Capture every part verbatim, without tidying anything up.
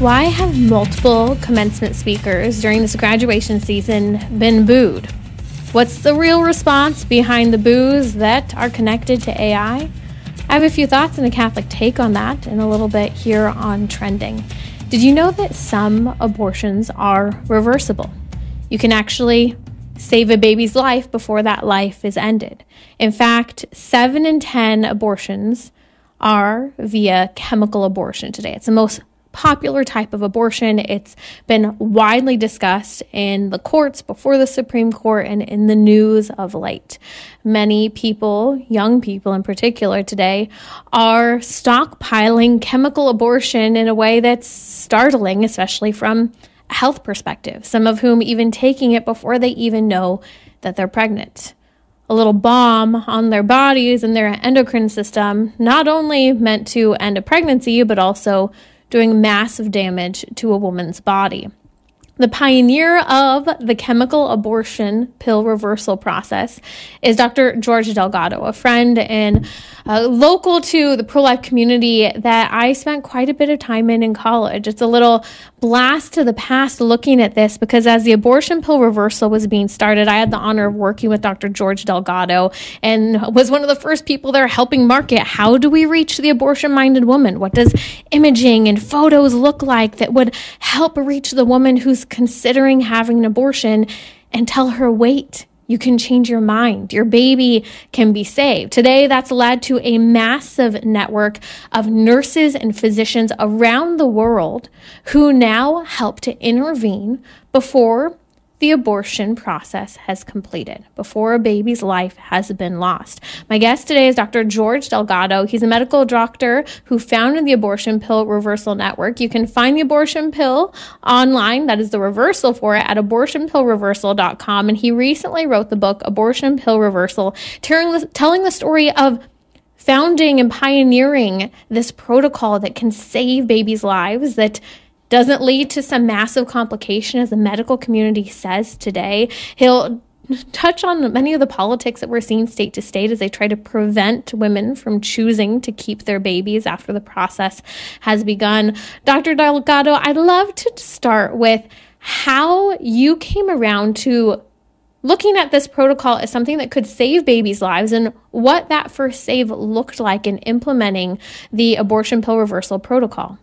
Why have multiple commencement speakers during this graduation season been booed? What's the real response behind the boos that are connected to A I? I have a few thoughts and a Catholic take on that in a little bit here on Trending. Did you know that some abortions are reversible? You can actually save a baby's life before that life is ended. In fact, seven in ten abortions are via chemical abortion today. It's the most popular type of abortion. It's been widely discussed in the courts before the Supreme Court and in the news of late. Many people, young people in particular today, are stockpiling chemical abortion in a way that's startling, especially from a health perspective, some of whom even taking it before they even know that they're pregnant. A little bomb on their bodies and their endocrine system, not only meant to end a pregnancy, but also doing massive damage to a woman's body. The pioneer of the chemical abortion pill reversal process is Doctor George Delgado, a friend and uh, local to the pro-life community that I spent quite a bit of time in in college. It's a little blast to the past looking at this because as the abortion pill reversal was being started, I had the honor of working with Doctor George Delgado and was one of the first people there helping market how do we reach the abortion-minded woman? What does imaging and photos look like that would help reach the woman who's considering having an abortion and tell her, wait, you can change your mind. Your baby can be saved. Today, that's led to a massive network of nurses and physicians around the world who now help to intervene before the abortion process has completed, before a baby's life has been lost. My guest today is Doctor George Delgado. He's a medical doctor who founded the Abortion Pill Reversal Network. You can find the abortion pill online, that is the reversal for it, at abortion pill reversal dot com. And he recently wrote the book, Abortion Pill Reversal, telling the, telling the story of founding and pioneering this protocol that can save babies' lives, that doesn't lead to some massive complication as the medical community says today. He'll touch on many of the politics that we're seeing state to state as they try to prevent women from choosing to keep their babies after the process has begun. Doctor Delgado, I'd love to start with how you came around to looking at this protocol as something that could save babies' lives and what that first save looked like in implementing the abortion pill reversal protocol.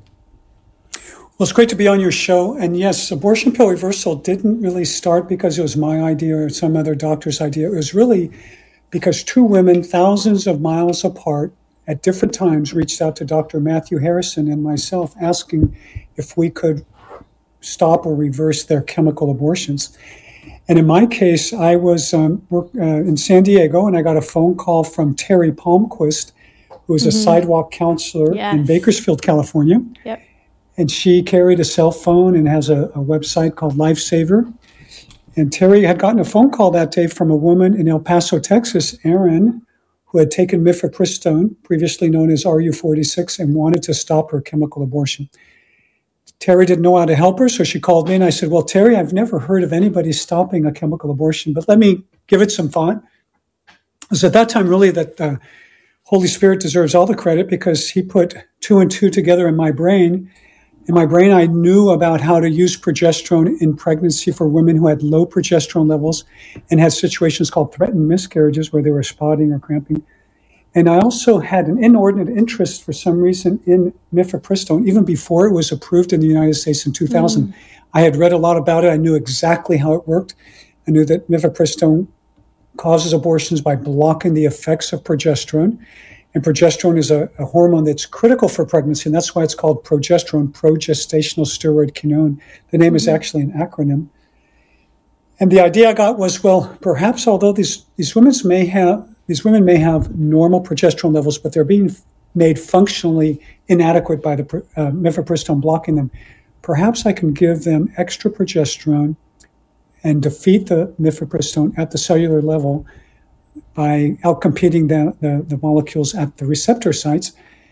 Well, it's great to be on your show. And yes, abortion pill reversal didn't really start because it was my idea or some other doctor's idea. It was really because two women, thousands of miles apart at different times, reached out to Doctor Matthew Harrison and myself asking if we could stop or reverse their chemical abortions. And in my case, I was um, work, uh, in San Diego and I got a phone call from Terry Palmquist, who was mm-hmm. a sidewalk counselor yes. in Bakersfield, California. Yep. And she carried a cell phone and has a, a website called Lifesaver. And Terry had gotten a phone call that day from a woman in El Paso, Texas, Erin, who had taken mifepristone, previously known as R U forty-six, and wanted to stop her chemical abortion. Terry didn't know how to help her, so she called me and I said, well, Terry, I've never heard of anybody stopping a chemical abortion, but let me give it some thought. It was at that time really that the Holy Spirit deserves all the credit because he put two and two together in my brain. In my brain, I knew about how to use progesterone in pregnancy for women who had low progesterone levels and had situations called threatened miscarriages where they were spotting or cramping. And I also had an inordinate interest for some reason in mifepristone, even before it was approved in the United States in two thousand. Mm. I had read a lot about it. I knew exactly how it worked. I knew that mifepristone causes abortions by blocking the effects of progesterone. And progesterone is a, a hormone that's critical for pregnancy, and that's why it's called progesterone, progestational steroid kinone. The name mm-hmm. is actually an acronym. And the idea I got was, well, perhaps although these, these women may have these women may have normal progesterone levels, but they're being made functionally inadequate by the uh, mifepristone blocking them, perhaps I can give them extra progesterone and defeat the mifepristone at the cellular level by outcompeting the, the, the molecules at the receptor sites.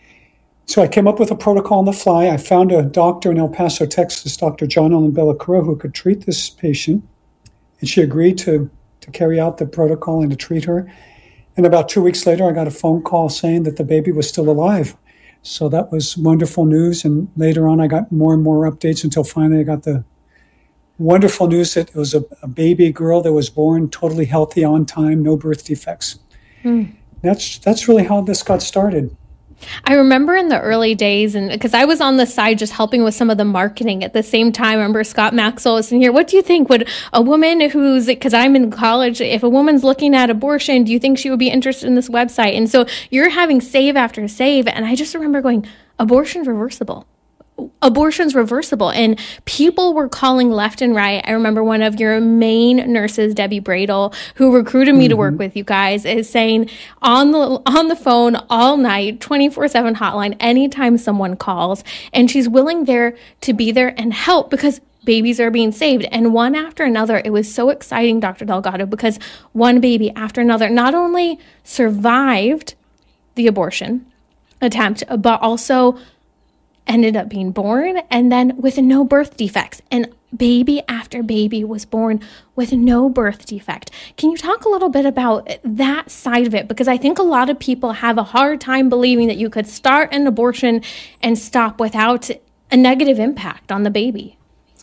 So I came up with a protocol on the fly. I found a doctor in El Paso, Texas, Doctor John Ellen Bellacruz, who could treat this patient. And she agreed to, to carry out the protocol and to treat her. And about two weeks later, I got a phone call saying that the baby was still alive. So that was wonderful news. And later on, I got more and more updates until finally I got the wonderful news that it was a, a baby girl that was born totally healthy, on time, no birth defects. Mm. That's that's really how this got started. I remember in the early days, and because I was on the side just helping with some of the marketing at the same time. I remember Scott Maxwell was in here. What do you think? Would a woman who's, because I'm in college, if a woman's looking at abortion, do you think she would be interested in this website? And so you're having save after save. And I just remember going, abortion's reversible. Abortion's reversible. And people were calling left and right. I remember one of your main nurses, Debbie Bradle, who recruited me mm-hmm. to work with you guys, is saying on the on the phone all night, twenty-four seven hotline, anytime someone calls, and she's willing there to be there and help because babies are being saved. And one after another, it was so exciting, Doctor Delgado, because one baby after another not only survived the abortion attempt, but also ended up being born, and then with no birth defects. And baby after baby was born with no birth defect. Can you talk a little bit about that side of it? Because I think a lot of people have a hard time believing that you could start an abortion and stop without a negative impact on the baby.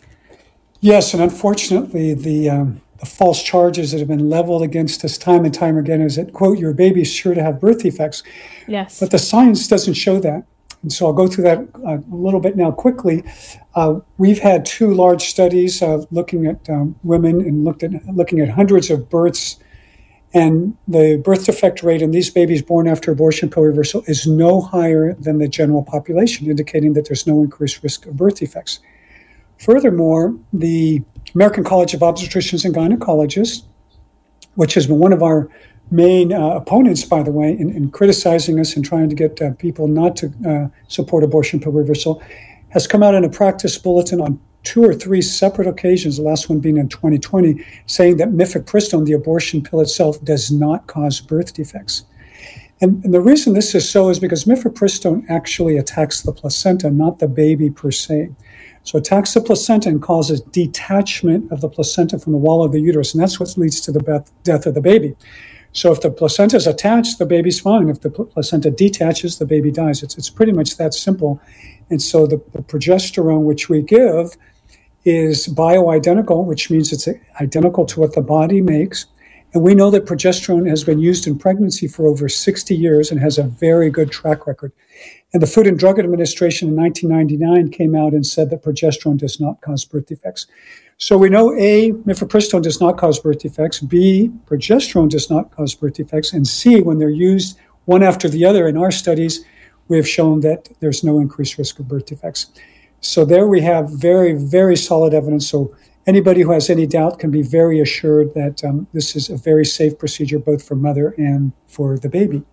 Yes, and unfortunately, the um, the false charges that have been leveled against us time and time again is that, quote, your baby is sure to have birth defects. Yes. But the science doesn't show that. And so I'll go through that a little bit now quickly. Uh, we've had two large studies uh, looking at um, women and looked at looking at hundreds of births, and the birth defect rate in these babies born after abortion pill reversal is no higher than the general population, indicating that there's no increased risk of birth defects. Furthermore, the American College of Obstetricians and Gynecologists, which has been one of our main uh, opponents, by the way, in, in criticizing us and trying to get uh, people not to uh, support abortion pill reversal, has come out in a practice bulletin on two or three separate occasions, the last one being in twenty twenty, saying that mifepristone, the abortion pill itself, does not cause birth defects. And, and the reason this is so is because mifepristone actually attacks the placenta, not the baby per se. So it attacks the placenta and causes detachment of the placenta from the wall of the uterus, and that's what leads to the death of the baby. So if the placenta is attached, the baby's fine. If the placenta detaches, the baby dies. It's it's pretty much that simple. And so the, the progesterone which we give is bioidentical, which means it's identical to what the body makes. And we know that progesterone has been used in pregnancy for over sixty years and has a very good track record. And the Food and Drug Administration in nineteen ninety-nine came out and said that progesterone does not cause birth defects. So we know A, mifepristone does not cause birth defects, B, progesterone does not cause birth defects, and C, when they're used one after the other in our studies, we have shown that there's no increased risk of birth defects. So there we have very, very solid evidence. So anybody who has any doubt can be very assured that um, this is a very safe procedure both for mother and for the baby.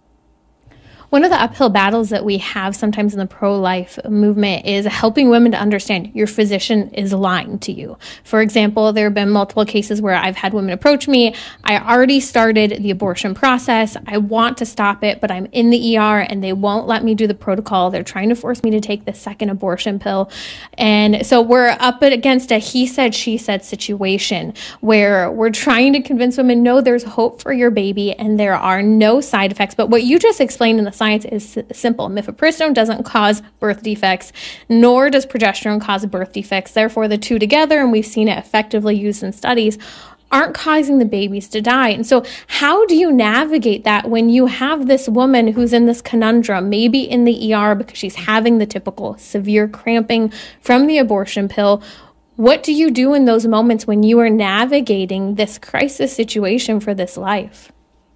One of the uphill battles that we have sometimes in the pro-life movement is helping women to understand your physician is lying to you. For example, there have been multiple cases where I've had women approach me. I already started the abortion process. I want to stop it, but I'm in the E R and they won't let me do the protocol. They're trying to force me to take the second abortion pill. And so we're up against a he said, she said situation where we're trying to convince women, no, there's hope for your baby and there are no side effects. But what you just explained in the science is simple. Mifepristone doesn't cause birth defects, nor does progesterone cause birth defects. Therefore, the two together, and we've seen it effectively used in studies, aren't causing the babies to die. And so how do you navigate that when you have this woman who's in this conundrum, maybe in the E R because she's having the typical severe cramping from the abortion pill? What do you do in those moments when you are navigating this crisis situation for this life?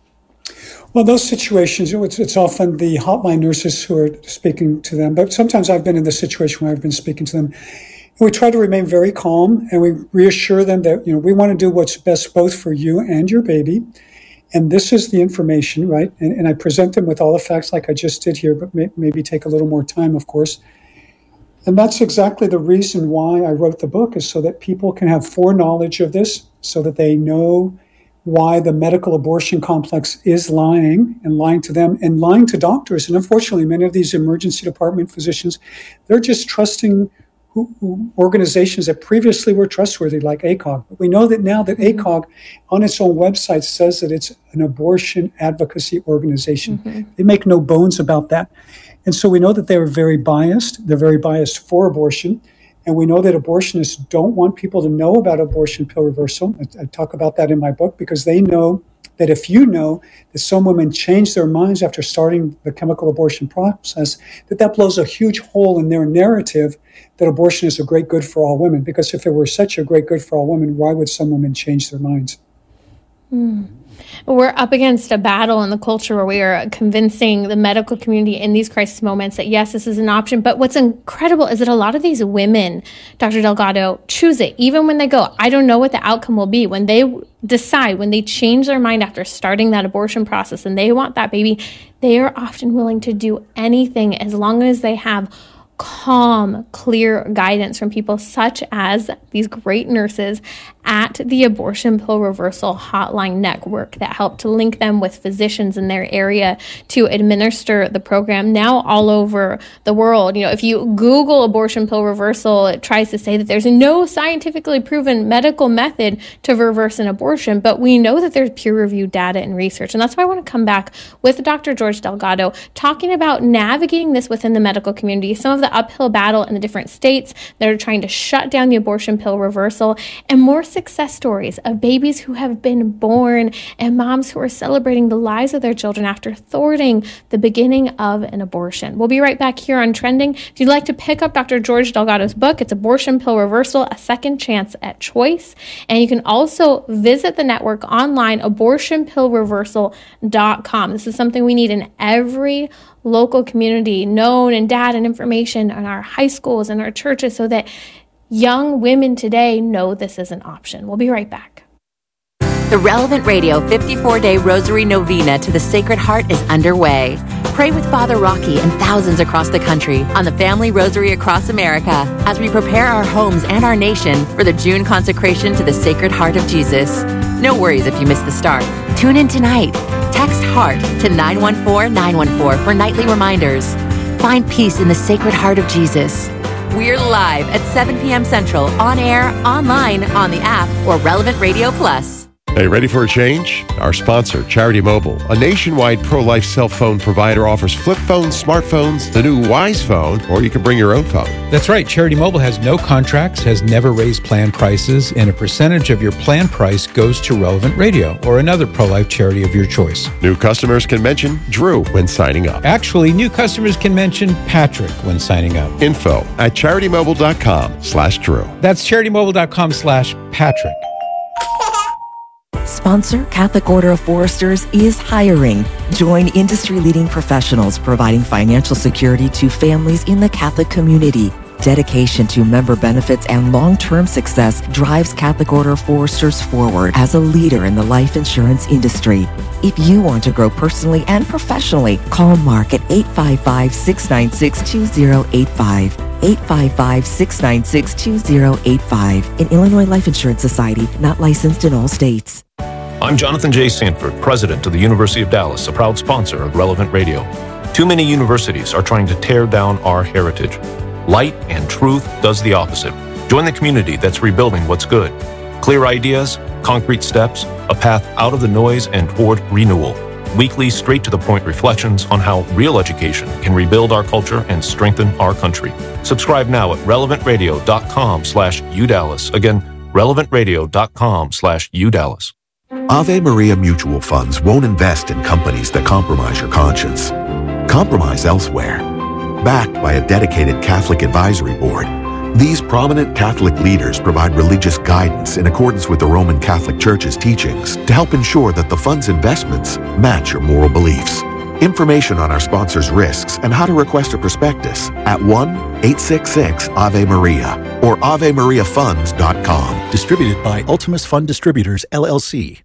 Well, those situations, it's, it's often the hotline nurses who are speaking to them, but sometimes I've been in the situation where I've been speaking to them. And we try to remain very calm, and we reassure them that, you know, we want to do what's best both for you and your baby. And this is the information, right? And, and I present them with all the facts like I just did here, but may, maybe take a little more time, of course. And that's exactly the reason why I wrote the book, is so that people can have foreknowledge of this, so that they know why the medical abortion complex is lying and lying to them and lying to doctors. And unfortunately, many of these emergency department physicians, they're just trusting who, who, organizations that previously were trustworthy, like A C O G. But we know that now that A C O G on its own website says that it's an abortion advocacy organization. Mm-hmm. They make no bones about that. And so we know that they are very biased. They're very biased for abortion. And we know that abortionists don't want people to know about abortion pill reversal. I, I talk about that in my book because they know that if you know that some women change their minds after starting the chemical abortion process, that that blows a huge hole in their narrative that abortion is a great good for all women. Because if it were such a great good for all women, why would some women change their minds? Mm. We're up against a battle in the culture where we are convincing the medical community in these crisis moments that, yes, this is an option. But what's incredible is that a lot of these women, Doctor Delgado, choose it. Even when they go, I don't know what the outcome will be. When they decide, when they change their mind after starting that abortion process and they want that baby, they are often willing to do anything as long as they have calm, clear guidance from people such as these great nurses at the Abortion Pill Reversal Hotline Network that help to link them with physicians in their area to administer the program now all over the world. You know, if you Google abortion pill reversal, it tries to say that there's no scientifically proven medical method to reverse an abortion, but we know that there's peer-reviewed data and research. And that's why I want to come back with Doctor George Delgado talking about navigating this within the medical community, some of the uphill battle in the different states that are trying to shut down the abortion pill reversal, and more success stories of babies who have been born and moms who are celebrating the lives of their children after thwarting the beginning of an abortion. We'll be right back here on Trending. If you'd like to pick up Doctor George Delgado's book, it's Abortion Pill Reversal, A Second Chance at Choice. And you can also visit the network online, abortion pill reversal dot com. This is something we need in every local community, known and data and information in our high schools and our churches so that young women today know this is an option. We'll be right back. The Relevant Radio fifty-four day Rosary Novena to the Sacred Heart is underway. Pray with Father Rocky and thousands across the country on the Family Rosary across America as we prepare our homes and our nation for the June consecration to the Sacred Heart of Jesus. No worries if you missed the start. Tune in tonight. Text HEART to nine one four nine one four for nightly reminders. Find peace in the Sacred Heart of Jesus. We're live at seven p.m. Central, on air, online, on the app, or Relevant Radio Plus. Hey, ready for a change? Our sponsor, Charity Mobile, a nationwide pro-life cell phone provider, offers flip phones, smartphones, the new Wise Phone, or you can bring your own phone. That's right. Charity Mobile has no contracts, has never raised plan prices, and a percentage of your plan price goes to Relevant Radio or another pro-life charity of your choice. New customers can mention Drew when signing up. Actually, new customers can mention Patrick when signing up. Info at charitymobile.com slash Drew. That's charitymobile.com slash Patrick. Sponsor Catholic Order of Foresters is hiring. Join industry-leading professionals providing financial security to families in the Catholic community. Dedication to member benefits and long-term success drives Catholic Order of Foresters forward as a leader in the life insurance industry. If you want to grow personally and professionally, call Mark at eight five five, six nine six, two zero eight five. eight five five, six nine six, two zero eight five. An Illinois Life Insurance Society, not licensed in all states. I'm Jonathan J. Sanford, president of the University of Dallas, a proud sponsor of Relevant Radio. Too many universities are trying to tear down our heritage. Light and truth does the opposite. Join the community that's rebuilding what's good. Clear ideas, concrete steps, a path out of the noise and toward renewal. Weekly, straight-to-the-point reflections on how real education can rebuild our culture and strengthen our country. Subscribe now at relevantradio.com slash UDallas. Again, relevantradio.com slash UDallas. Ave Maria Mutual Funds won't invest in companies that compromise your conscience. Compromise elsewhere. Backed by a dedicated Catholic advisory board, these prominent Catholic leaders provide religious guidance in accordance with the Roman Catholic Church's teachings to help ensure that the fund's investments match your moral beliefs. Information on our sponsors' risks and how to request a prospectus at one eight six six Ave Maria or ave maria funds dot com. Distributed by Ultimus Fund Distributors, L L C.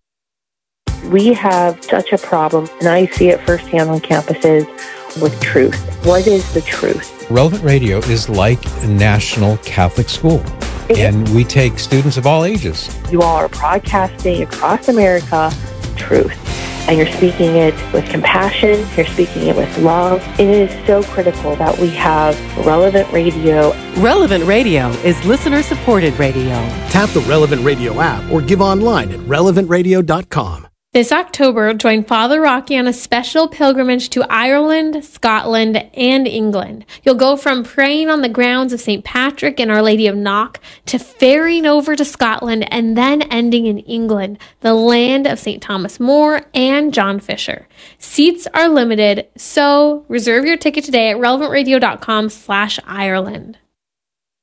We have such a problem, and I see it firsthand on campuses with truth. What is the truth? Relevant Radio is like a national Catholic school, and we take students of all ages. You all are broadcasting across America truth, and you're speaking it with compassion, you're speaking it with love. It is so critical that we have Relevant Radio. Relevant Radio is listener-supported radio. Tap the Relevant Radio app or give online at relevant radio dot com. This October, join Father Rocky on a special pilgrimage to Ireland, Scotland, and England. You'll go from praying on the grounds of Saint Patrick and Our Lady of Knock to ferrying over to Scotland and then ending in England, the land of Saint Thomas More and John Fisher. Seats are limited, so reserve your ticket today at relevant radio dot com slash Ireland.